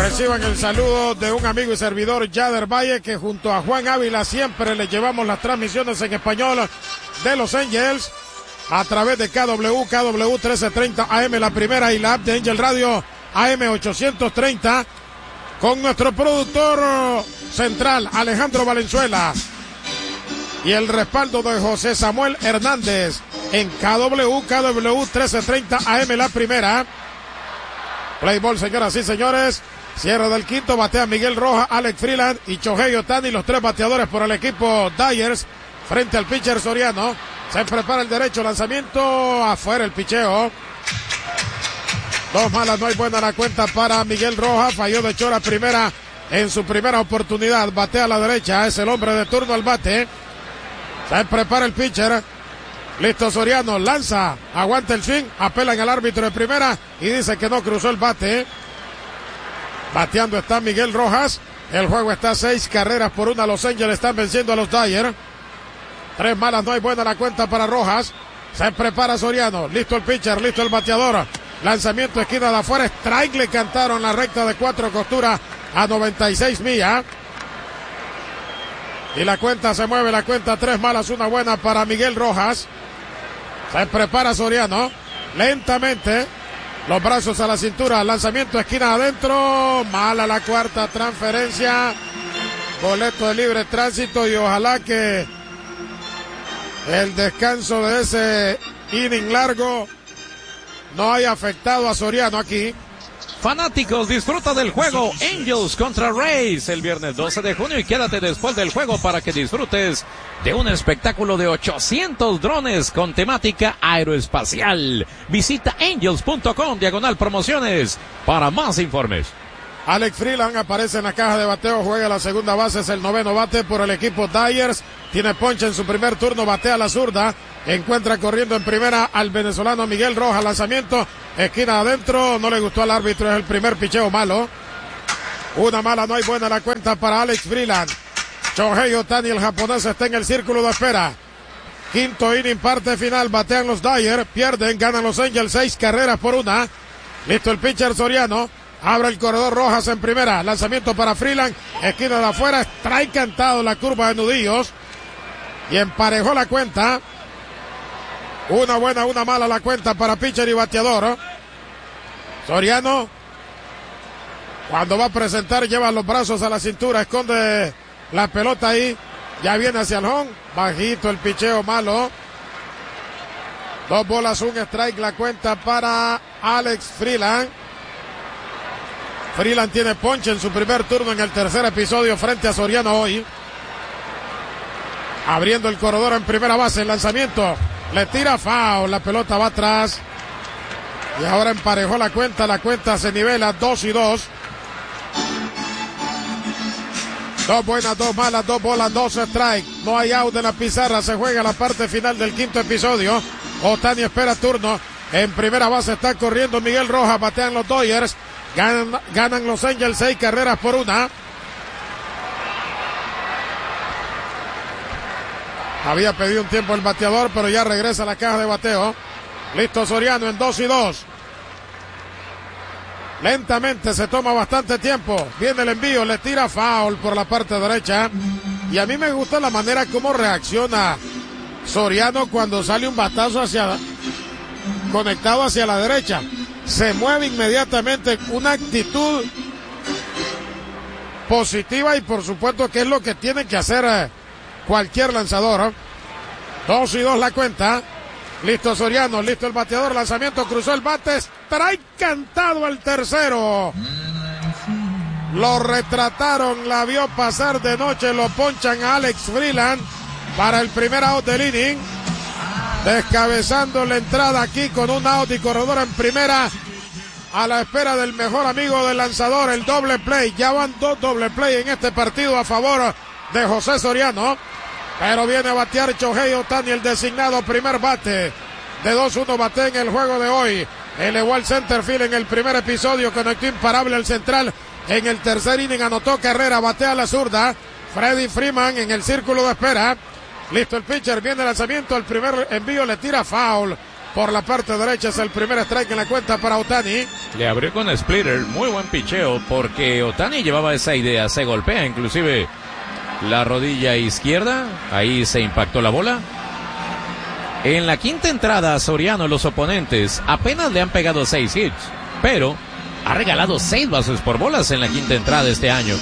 Reciban el saludo de un amigo y servidor, Yader Valle, que junto a Juan Ávila siempre le llevamos las transmisiones en español de Los Angels a través de KW 1330 AM, la primera, y la app de Angel Radio AM 830, con nuestro productor central, Alejandro Valenzuela, y el respaldo de José Samuel Hernández en KW 1330 AM, la primera. Play ball, señoras y señores. Cierre del quinto, batea Miguel Rojas, Alex Freeland y Shohei Ohtani, los tres bateadores por el equipo Dyers, frente al pitcher Soriano. Se prepara el derecho, lanzamiento, afuera el picheo. Dos malas, no hay buena la cuenta para Miguel Rojas, falló de chora primera en su primera oportunidad. Batea a la derecha, es el hombre de turno al bate. Se prepara el pitcher. Listo Soriano, lanza, aguanta el swing, apelan al árbitro de primera y dice que no cruzó el bate. Bateando está Miguel Rojas. El juego está 6-1. Los Angels están venciendo a los Dyers. 3 malas, no hay buena la cuenta para Rojas. Se prepara Soriano. Listo el pitcher, listo el bateador. Lanzamiento esquina de afuera. Strike le cantaron la recta de 4 costuras a 96 millas. Y la cuenta se mueve, la cuenta 3 malas, 1 buena para Miguel Rojas. Se prepara Soriano. Lentamente. Los brazos a la cintura, lanzamiento esquina adentro, mala la cuarta transferencia, boleto de libre tránsito, y ojalá que el descanso de ese inning largo no haya afectado a Soriano aquí. Fanáticos, disfruta del juego Angels contra Rays el viernes 12 de junio y quédate después del juego para que disfrutes de un espectáculo de 800 drones con temática aeroespacial. Visita angels.com/promociones para más informes. Alex Freeland aparece en la caja de bateo, juega la segunda base, es el noveno bate por el equipo Dyers. Tiene ponche en su primer turno, batea a la zurda, encuentra corriendo en primera al venezolano Miguel Rojas, lanzamiento, esquina adentro, no le gustó al árbitro, es el primer picheo malo. 1 mala, no hay buena la cuenta para Alex Freeland. Shohei Ohtani, el japonés, está en el círculo de espera. Quinto inning, parte final, batean los Dyers, pierden, ganan los Angels 6-1. Listo el pitcher Soriano. Abre el corredor, Rojas en primera. Lanzamiento para Freeland. Esquina de afuera. Strike cantado la curva de nudillos. Y emparejó la cuenta. 1 buena, 1 mala la cuenta para pitcher y bateador. Soriano, cuando va a presentar, lleva los brazos a la cintura. Esconde la pelota ahí. Ya viene hacia el home. Bajito el picheo malo. 2 bolas, 1 strike la cuenta para Alex Freeland. Freeland tiene ponche en su primer turno en el tercer episodio frente a Soriano hoy. Abriendo el corredor en primera base, el lanzamiento le tira foul, la pelota va atrás. Y ahora emparejó la cuenta se nivela 2-2. 2 buenas, 2 malas, 2 bolas, 2 strike. No hay out en la pizarra, se juega la parte final del quinto episodio. Ohtani espera turno. En primera base está corriendo Miguel Rojas, batean los Dodgers. Ganan los Angels 6-1. Había pedido un tiempo el bateador, pero ya regresa a la caja de bateo. Listo Soriano en 2-2. Lentamente, se toma bastante tiempo. Viene el envío, le tira foul por la parte derecha. Y a mí me gusta la manera como reacciona Soriano cuando sale un batazo conectado hacia la derecha. Se mueve inmediatamente, una actitud positiva, y por supuesto que es lo que tiene que hacer cualquier lanzador. 2-2 la cuenta. Listo Soriano, listo el bateador, lanzamiento, cruzó el bate, strike cantado al tercero. Lo retrataron, la vio pasar de noche, lo ponchan a Alex Freeland para el primer out del inning. Descabezando la entrada aquí con un out y corredor en primera, a la espera del mejor amigo del lanzador, el doble play. Ya van 2 doble play en este partido a favor de José Soriano, pero viene a batear Shohei Ohtani, el designado primer bate. De 2-1 bate en el juego de hoy. Elevó al center field en el primer episodio, conectó imparable al central. En el tercer inning anotó carrera, batea a la zurda. Freddie Freeman en el círculo de espera. Listo el pitcher, viene el lanzamiento, el primer envío le tira foul. por la parte derecha. Es el primer strike en la cuenta para Ohtani. Le abrió con splitter, muy buen picheo, porque Ohtani llevaba esa idea, se golpea inclusive la rodilla izquierda, ahí se impactó la bola. En la quinta entrada, Soriano, los oponentes apenas le han pegado 6 hits, pero ha regalado 6 bases por bolas en la quinta entrada este año.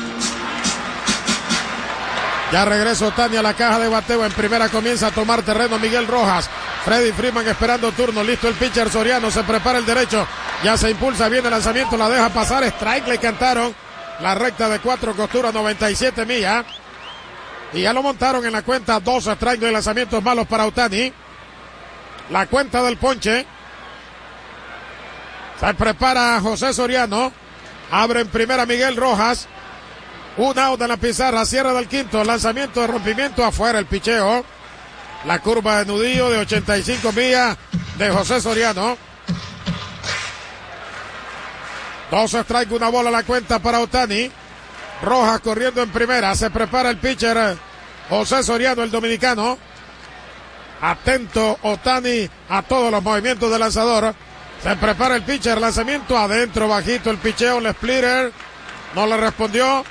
Ya regresa Ohtani a la caja de bateo. En primera comienza a tomar terreno Miguel Rojas. Freddy Freeman esperando turno. Listo el pitcher Soriano. Se prepara el derecho. Ya se impulsa bien el lanzamiento. La deja pasar. Strike le cantaron. La recta de 4 costuras, 97 millas. Y ya lo montaron en la cuenta. 2 strikes de lanzamientos malos para Ohtani. La cuenta del ponche. Se prepara José Soriano. Abre en primera Miguel Rojas. Un out en la pizarra, cierre del quinto, lanzamiento de rompimiento afuera, el picheo. La curva de nudillo de 85 millas de José Soriano. 2 strikes, una bola a la cuenta para Ohtani. Rojas corriendo en primera, se prepara el pitcher José Soriano, el dominicano. Atento Ohtani a todos los movimientos del lanzador. Se prepara el pitcher, lanzamiento adentro, bajito el picheo, el splitter. No le respondió.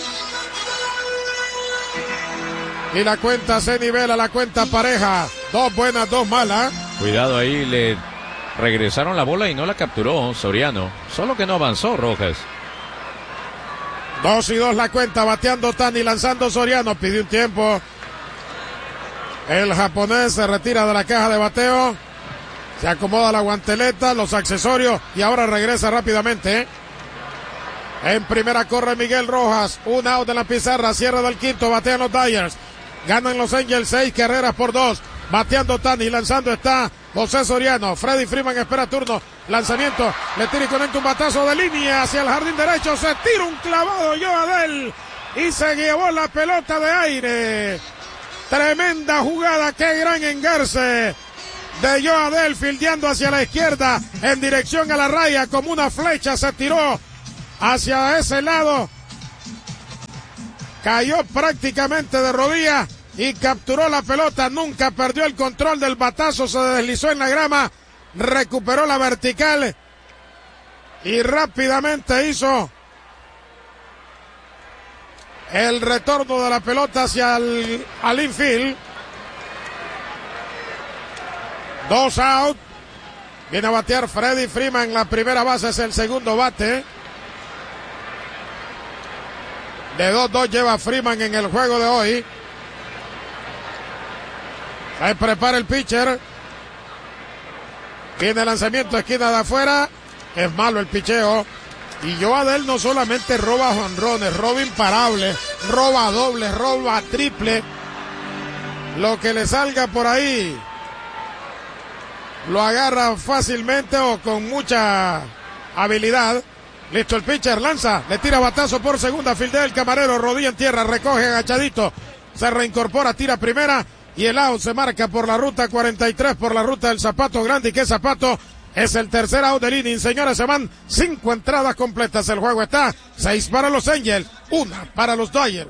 Y la cuenta se nivela, la cuenta pareja. 2 buenas, 2 malas. Cuidado ahí, le regresaron la bola y no la capturó Soriano. Solo que no avanzó Rojas. 2-2 la cuenta, bateando Ohtani, lanzando Soriano. Pidió un tiempo. El japonés se retira de la caja de bateo. Se acomoda la guanteleta, los accesorios y ahora regresa rápidamente. En primera corre Miguel Rojas. Un out en la pizarra. Cierre del quinto. Batean los Dodgers. Ganan los Angels 6 carreras por 2. Bateando Ohtani. Lanzando está José Soriano. Freddy Freeman espera turno. Lanzamiento. Le tira y conecta un batazo de línea hacia el jardín derecho. Se tira un clavado Joe Adell. Y se llevó la pelota de aire. Tremenda jugada. Qué gran engarce de Joe Adell. Fildeando hacia la izquierda. En dirección a la raya. Como una flecha se tiró hacia ese lado, cayó prácticamente de rodillas y capturó la pelota, nunca perdió el control del batazo, se deslizó en la grama, recuperó la vertical y rápidamente hizo el retorno de la pelota hacia al infield. 2 out, viene a batear Freddy Freeman, la primera base es el segundo bate. De 2-2 lleva Freeman en el juego de hoy. Se prepara el pitcher. Viene el lanzamiento, esquina de afuera. Es malo el picheo. Y Joe Adell no solamente roba jonrones, roba imparables, roba dobles, roba triple. Lo que le salga por ahí lo agarra fácilmente o con mucha habilidad. Listo el pitcher, lanza, le tira batazo por segunda, fildea el camarero, rodilla en tierra, recoge agachadito, se reincorpora, tira primera y el out se marca por la ruta 43, por la ruta del Zapato Grande. Y que Zapato es el tercer out del inning, señores, se van 5 entradas completas, el juego está 6 para los Angels, 1 para los Dodgers.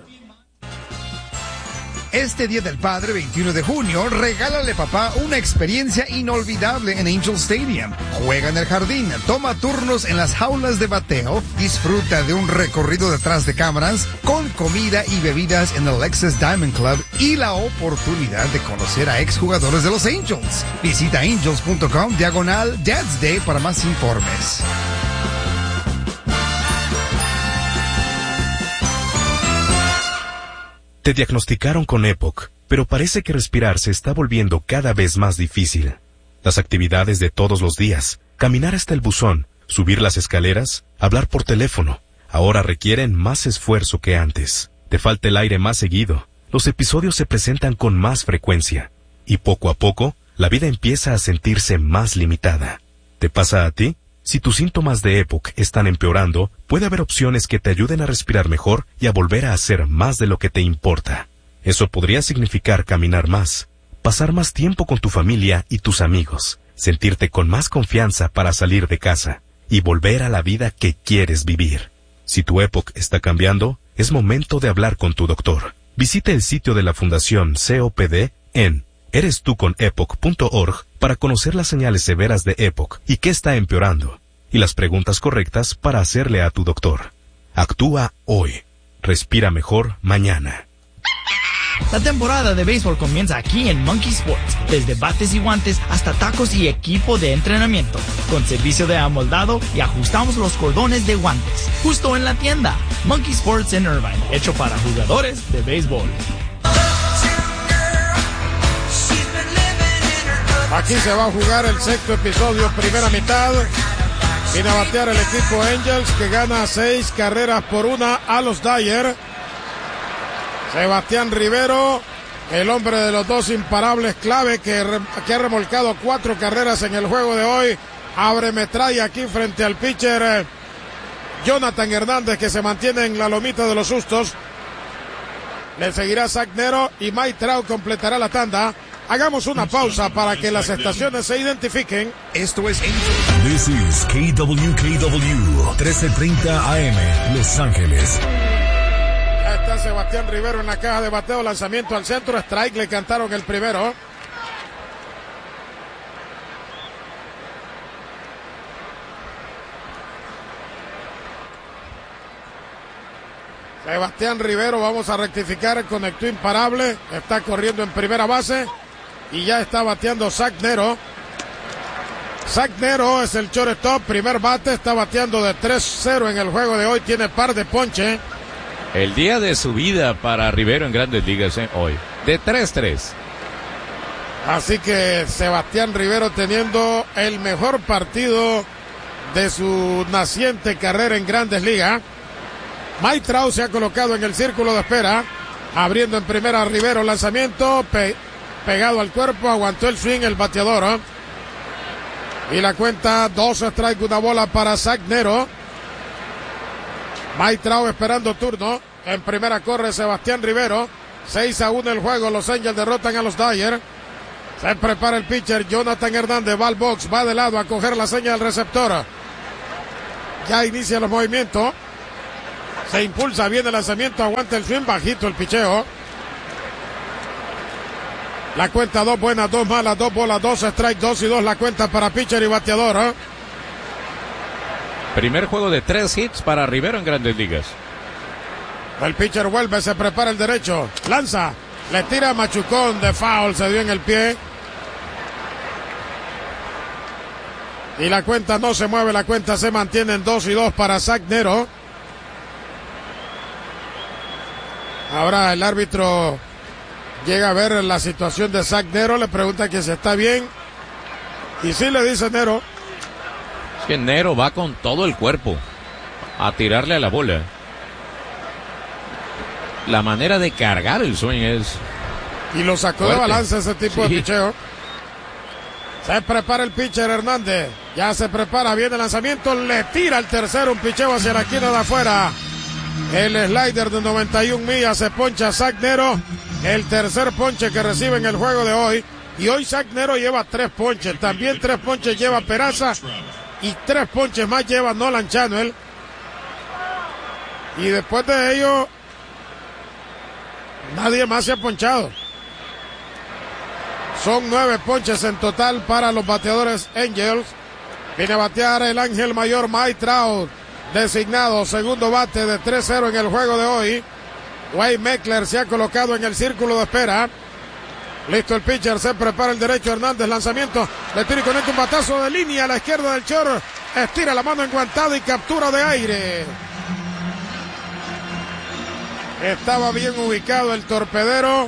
Este Día del Padre, 21 de junio, regálale papá una experiencia inolvidable en Angel Stadium. Juega en el jardín, toma turnos en las jaulas de bateo, disfruta de un recorrido detrás de cámaras, con comida y bebidas en el Lexus Diamond Club y la oportunidad de conocer a exjugadores de los Angels. Visita angels.com/Dad's Day para más informes. Te diagnosticaron con EPOC, pero parece que respirar se está volviendo cada vez más difícil. Las actividades de todos los días, caminar hasta el buzón, subir las escaleras, hablar por teléfono, ahora requieren más esfuerzo que antes. Te falta el aire más seguido, los episodios se presentan con más frecuencia, y poco a poco, la vida empieza a sentirse más limitada. ¿Te pasa a ti? Si tus síntomas de EPOC están empeorando, puede haber opciones que te ayuden a respirar mejor y a volver a hacer más de lo que te importa. Eso podría significar caminar más, pasar más tiempo con tu familia y tus amigos, sentirte con más confianza para salir de casa y volver a la vida que quieres vivir. Si tu EPOC está cambiando, es momento de hablar con tu doctor. Visite el sitio de la Fundación COPD en Eres tú con Epoch.org para conocer las señales severas de Epoch y qué está empeorando, y las preguntas correctas para hacerle a tu doctor. Actúa hoy. Respira mejor mañana. La temporada de béisbol comienza aquí en Monkey Sports, desde bates y guantes hasta tacos y equipo de entrenamiento, con servicio de amoldado y ajustamos los cordones de guantes, justo en la tienda. Monkey Sports en Irvine, hecho para jugadores de béisbol. Aquí se va a jugar el sexto episodio, primera mitad. Viene a batear el equipo Angels, que gana 6 carreras por 1 a los Dodgers. Sebastián Rivero, el hombre de los dos imparables clave que ha remolcado 4 carreras en el juego de hoy, abre metralla aquí frente al pitcher Jonathan Hernández, que se mantiene en la lomita de los sustos. Le seguirá Zach Nero y Mike Trout completará la tanda. Hagamos una pausa para que las estaciones se identifiquen. Esto es This is KWKW 1330 AM, Los Ángeles. Ya está Sebastián Rivero en la caja de bateo, lanzamiento al centro, strike, le cantaron el primero. Sebastián Rivero, vamos a rectificar, conectó imparable, está corriendo en primera base y ya está bateando Zach Nero. Zach Nero es el shortstop, primer bate, está bateando de 3-0 en el juego de hoy, tiene par de ponche. El día de su vida para Rivero en Grandes Ligas hoy, de 3-3. Así que Sebastián Rivero teniendo el mejor partido de su naciente carrera en Grandes Ligas. Mike Trout se ha colocado en el círculo de espera, abriendo en primera Rivero, lanzamiento pegado al cuerpo, aguantó el swing el bateador. Y la cuenta 2 strike, 1 bola para Zach Nero. Mike Trout esperando turno. En primera corre Sebastián Rivero. 6-1 el juego. Los Angels derrotan a los Dodgers. Se prepara el pitcher Jonathan Hernández. Va al box, va de lado a coger la seña del receptor. Ya inicia los movimientos. Se impulsa bien el lanzamiento. Aguanta el swing. Bajito el picheo. La cuenta 2 buenas, 2 malas, 2 bolas, 2 strike, 2 y 2 la cuenta para pitcher y bateador. Primer juego de 3 hits para Rivero en Grandes Ligas. El pitcher vuelve, se prepara el derecho, lanza, le tira machucón de foul, se dio en el pie. Y la cuenta no se mueve, la cuenta se mantiene en 2 y 2 para Zach Nero. Ahora el árbitro llega a ver la situación de Zach Nero, le pregunta que si está bien. Y sí, le dice Nero. Es que Nero va con todo el cuerpo a tirarle a la bola. La manera de cargar el swing es... Y lo sacó fuerte de balance ese tipo de picheo. Se prepara el pitcher Hernández. Ya se prepara bien el lanzamiento. Le tira el tercero, un picheo hacia la esquina de afuera. El slider de 91 millas se poncha a Zach Nero. El tercer ponche que recibe en el juego de hoy. Y hoy Zach Nero lleva 3 ponches. También 3 ponches lleva Peraza. Y 3 ponches más lleva Nolan Chanuel. Y después de ello, nadie más se ha ponchado. Son 9 ponches en total para los bateadores Angels. Viene a batear el ángel mayor Mike Trout, designado segundo bate de 3-0 en el juego de hoy. Wade Meckler se ha colocado en el círculo de espera. Listo el pitcher, se prepara el derecho Hernández, lanzamiento, le tira y conecta un batazo de línea a la izquierda del short, estira la mano enguantada y captura de aire. Estaba bien ubicado el torpedero,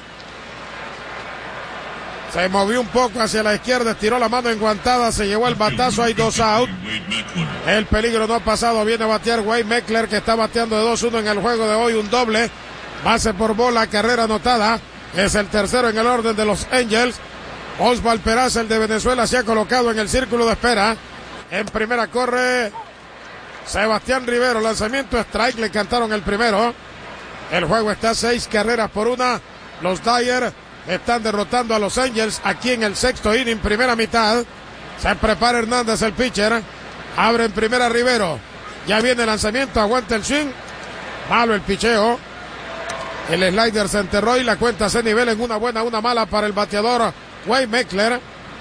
se movió un poco hacia la izquierda, estiró la mano enguantada, se llevó el batazo, hay 2 out. El peligro no ha pasado, viene a batear Wade Meckler, que está bateando de 2-1 en el juego de hoy, un doble, base por bola, carrera anotada. Es el tercero en el orden de los Angels. Oswald Peraza, el de Venezuela, se ha colocado en el círculo de espera. En primera corre Sebastián Rivero, lanzamiento strike, le cantaron el primero. El juego está 6 carreras por 1. Los Dodgers están derrotando a los Angels aquí en el sexto inning, primera mitad. Se prepara Hernández, el pitcher. Abre en primera Rivero. Ya viene el lanzamiento, aguanta el swing. Malo el picheo. El slider se enterró y la cuenta se nivela en una buena, una mala para el bateador Wade Meckler.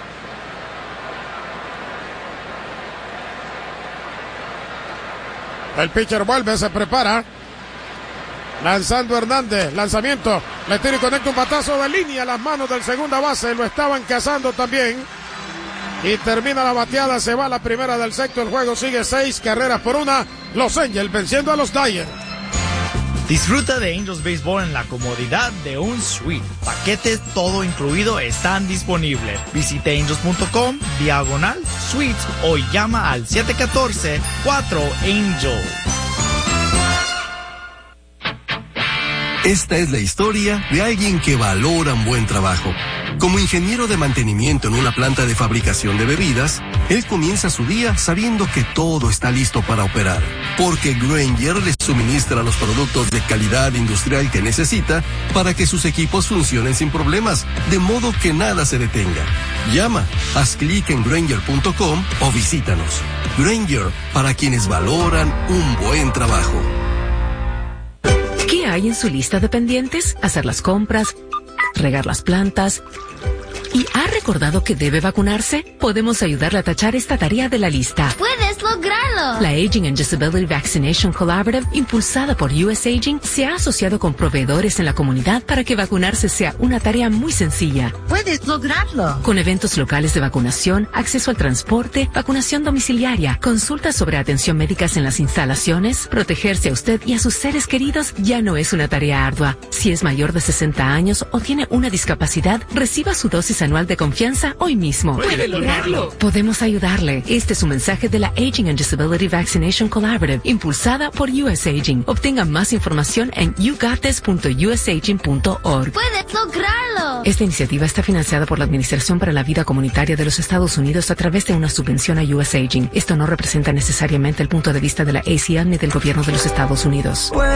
El pitcher vuelve, se prepara. Lanzando Hernández, lanzamiento, le tira y conecta un batazo de línea a las manos del segunda base, lo estaban cazando también. Y termina la bateada, se va la primera del sexto, el juego sigue 6-1. Los Angels venciendo a los Dyers. Disfruta de Angels Baseball en la comodidad de un suite. Paquetes todo incluido están disponibles. Visite angels.com/suites o llama al 714-4ANGEL. Esta es la historia de alguien que valora un buen trabajo. Como ingeniero de mantenimiento en una planta de fabricación de bebidas, él comienza su día sabiendo que todo está listo para operar, porque Grainger le suministra los productos de calidad industrial que necesita para que sus equipos funcionen sin problemas, de modo que nada se detenga. Llama, haz clic en Grainger.com o visítanos. Grainger, para quienes valoran un buen trabajo. ¿Qué hay en su lista de pendientes? Hacer las compras, regar las plantas. ¿Y ha recordado que debe vacunarse? Podemos ayudarle a tachar esta tarea de la lista. ¡Puedes lograrlo! La Aging and Disability Vaccination Collaborative, impulsada por US Aging, se ha asociado con proveedores en la comunidad para que vacunarse sea una tarea muy sencilla. ¡Puedes lograrlo! Con eventos locales de vacunación, acceso al transporte, vacunación domiciliaria, consultas sobre atención médicas en las instalaciones, protegerse a usted y a sus seres queridos ya no es una tarea ardua. Si es mayor de 60 años o tiene una discapacidad, reciba su dosis anual de confianza hoy mismo. ¡Puede lograrlo! Podemos ayudarle. Este es un mensaje de la Aging and Disability Vaccination Collaborative, impulsada por US Aging. Obtenga más información en yougottes.usaging.org. ¡Puedes lograrlo! Esta iniciativa está financiada por la Administración para la Vida Comunitaria de los Estados Unidos a través de una subvención a US Aging. Esto no representa necesariamente el punto de vista de la ACL ni del gobierno de los Estados Unidos.